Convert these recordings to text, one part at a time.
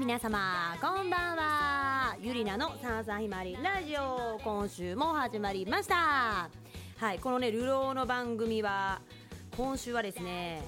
皆様こんばんは。ゆりなのさんさんひまりラジオ、今週も始まりました。はい、このね流浪の番組は今週はですね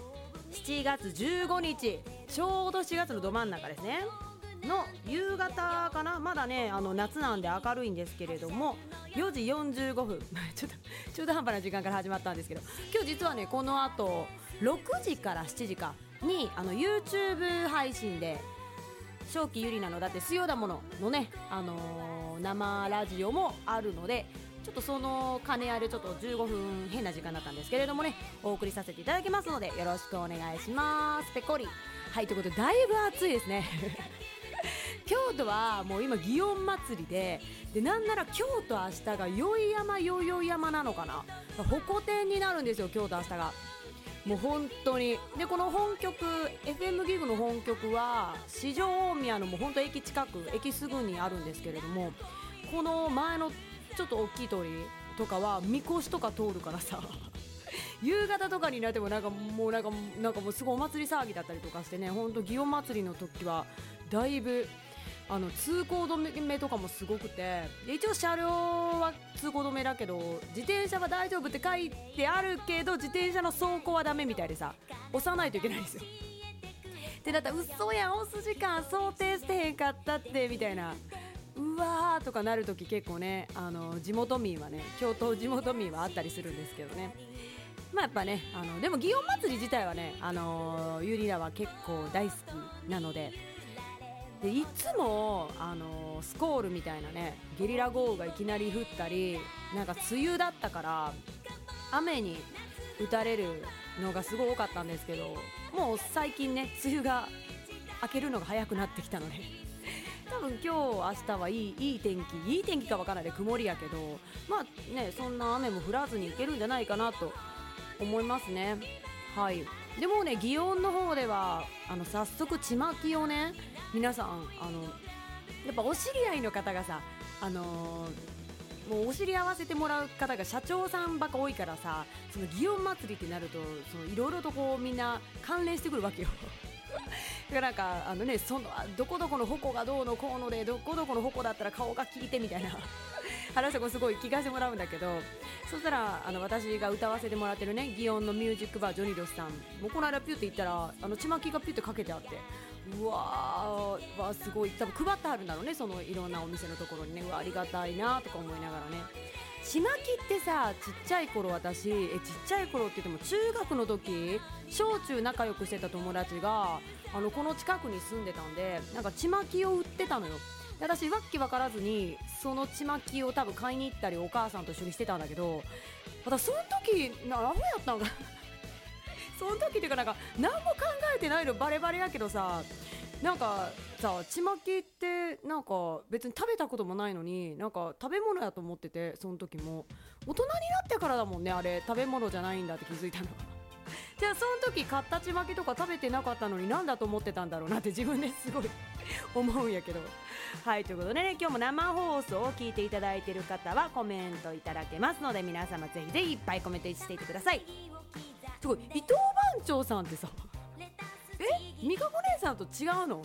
7月15日、ちょうど7月のど真ん中ですねの夕方かな。まだね夏なんで明るいんですけれども、4時45分ちょっと中途半端な時間から始まったんですけど、今日実はねこの後6時から7時かにYouTube 配信で正気ゆりなのだってすよだもののね、生ラジオもあるので、ちょっとその兼ね合いでちょっと15分変な時間だったんですけれどもね、お送りさせていただきますのでよろしくお願いします。ぺこり。はい、ということでだいぶ暑いですね京都はもう今祇園祭りでなんなら今日と明日が宵山なのかな、鉾天になるんですよ、今日と明日が。もう本当にで、この本局 FM ギグの本局は四条大宮のもう本当駅近く、駅すぐにあるんですけれども、この前のちょっと大きい通りとかはみこしとか通るからさ夕方とかになってもなんかもうすごいお祭り騒ぎだったりとかしてね、本当祇園祭りの時はだいぶ通行止めとかもすごくて、で一応車両は通行止めだけど自転車は大丈夫って書いてあるけど、自転車の走行はダメみたいでさ、押さないといけないんですよ。でだったら嘘やん、押す時間想定してへんかったってみたいな、うわーとかなるとき結構ね、地元民はね、京都地元民はあったりするんですけどね。まあやっぱねでも祇園祭り自体はねゆりらは結構大好きなので、いつもスコールみたいなねゲリラ豪雨がいきなり降ったり、なんか梅雨だったから雨に打たれるのがすごい多かったんですけど、もう最近ね梅雨が明けるのが早くなってきたので多分今日明日はいい天気かわからないで曇りやけど、まあねそんな雨も降らずにいけるんじゃないかなと思いますね。はい。でもね祇園の方では早速ちまきをね、皆さんやっぱお知り合いの方がさもうお知り合わせてもらう方が社長さんばっか多いからさ、その祇園祭りってなるといろいろとこうみんな関連してくるわけよだからなんかそのどこどこの鉾がどうのこうので、どこどこの鉾だったら顔が聞いてみたいな話をすごい聞かせてもらうんだけど、そしたら私が歌わせてもらってるね祇園のミュージックバージョニロスさんもこの間ピュって行ったらちまきがピュってかけてあって、うわーすごい、多分配ってあるんだろうね、そのいろんなお店のところにね。うわありがたいなとか思いながらね。ちまきってさ、ちっちゃい頃私ちっちゃい頃って言っても中学の時小中仲良くしてた友達がこの近くに住んでたんで、なんかちまきを売ってたのよ。で私わっき分からずにそのちまきを多分買いに行ったりお母さんと一緒にしてたんだけど、私その時アホやったんかその時っていうかなんか何も考えてないのバレバレやけどさ、なんかさちまきってなんか別に食べたこともないのになんか食べ物やと思ってて、その時も大人になってからだもんね、あれ食べ物じゃないんだって気づいたのじゃあその時買ったちまきとか食べてなかったのになんだと思ってたんだろうなって自分ですごい思うんやけど。はい、ということでね、今日も生放送を聞いていただいている方はコメントいただけますので、皆様ぜひぜひいっぱいコメントしていってください。すごい、伊藤番長さんってさ美香子姉さんと違うの？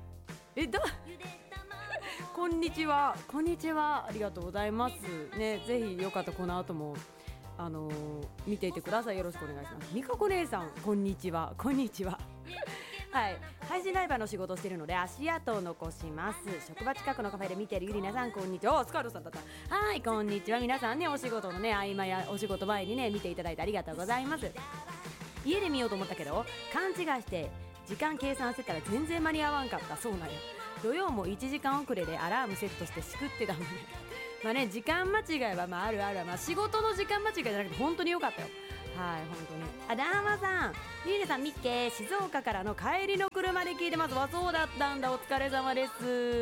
こんにちはありがとうございますね。ぜひよかったらこの後も見ていてください。よろしくお願いします。美香子姉さんこんにちははい、配信ライバーの仕事をしているので足跡を残します。職場近くのカフェで見ているゆりなさんこんにちは。スカートさんだった。はい、こんにちは。皆さんね、お仕事のね合間やお仕事前にね見ていただいてありがとうございます。家で見ようと思ったけど勘違いして時間計算してたら全然間に合わんかった。そうなんや。土曜も1時間遅れでアラームセットしてしくってたのにまあね、時間間違いはまあある、まあ、仕事の時間間違いじゃなくて本当に良かったよ。はい、本当に。ダーマさん、リーネさん、ミッケー、静岡からの帰りの車で聞いてます。わ、そうだったんだ。お疲れ様です。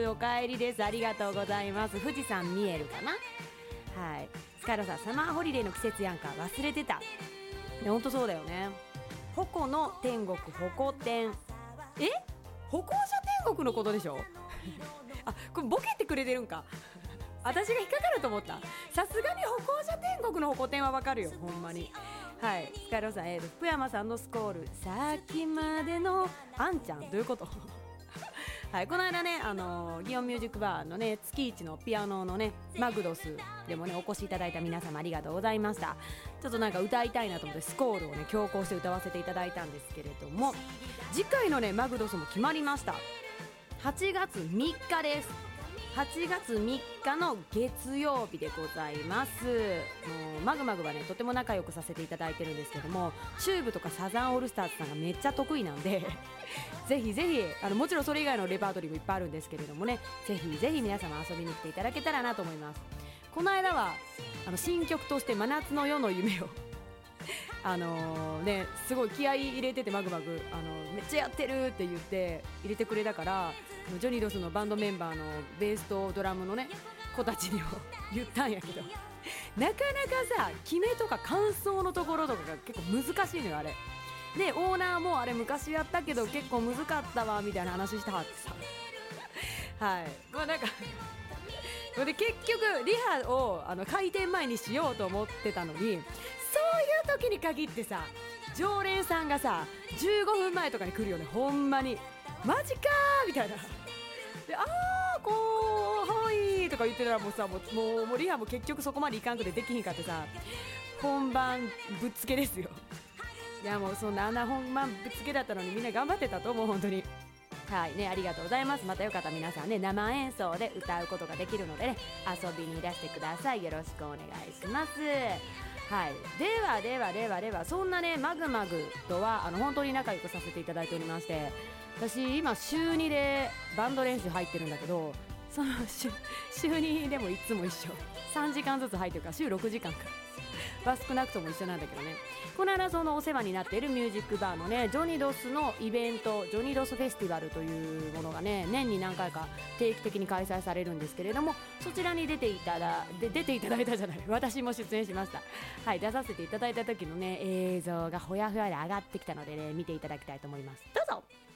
お帰りです。ありがとうございます。富士山見えるかな。はい。スカイロさん、サマーホリデーの季節やんか。忘れてた。本当そうだよね。鉾の天国、鉾天。歩行者天国のことでしょあ、これボケてくれてるんか私が引っかかると思った。さすがに歩行者天国の鉾天はわかるよ、ほんまに。はい、スカイロさん、福山さんのスコール、さっきまでのあんちゃん、どういうことはい、この間ね、祇園ミュージックバーのね月一のピアノのねマグドスでもねお越しいただいた皆様ありがとうございました。ちょっとなんか歌いたいなと思ってスコールをね強行して歌わせていただいたんですけれども、次回のねマグドスも決まりました。8月3日です。8月3日の月曜日でございます。もうマグマグはねとても仲良くさせていただいてるんですけども、チューブとかサザンオールスターズさんがめっちゃ得意なんでぜひぜひもちろんそれ以外のレパートリーもいっぱいあるんですけれどもね、ぜひぜひ皆様遊びに来ていただけたらなと思います。この間は新曲として真夏の夜の夢をね、すごい気合い入れててマグマグめっちゃやってるって言って入れてくれたから、ジョニードスのバンドメンバーのベースとドラムのね子たちにも言ったんやけど、なかなかさ決めとか感想のところとかが結構難しいのよあれで、オーナーもあれ昔やったけど結構難かったわみたいな話したはってさはい、まあなんかで結局リハを開店前にしようと思ってたのに、そういう時に限ってさ常連さんがさ15分前とかに来るよね、ほんまにマジかーみたいなで、こうはいとか言ってたらもうさもうリハも結局そこまでいかんくてできひんかってさ、本番ぶっつけですよ。いやもうそんな本番ぶっつけだったのにみんな頑張ってたと思う本当に。はいね、ありがとうございます。またよかったら皆さんね生演奏で歌うことができるのでね遊びにいらしてください。よろしくお願いします。はい、ではそんなねマグマグとは本当に仲良くさせていただいておりまして、私今週2でバンド練習入ってるんだけど、その週2でもいつも一緒3時間ずつ入ってるから週6時間かは少なくとも一緒なんだけどね、この間そのお世話になっているミュージックバーのねジョニドスのイベント、ジョニドスフェスティバルというものがね年に何回か定期的に開催されるんですけれども、そちらに出ていただいたじゃない私も出演しました。はい、出させていただいた時のね映像がほやほやで上がってきたのでね見ていただきたいと思います。どうぞ。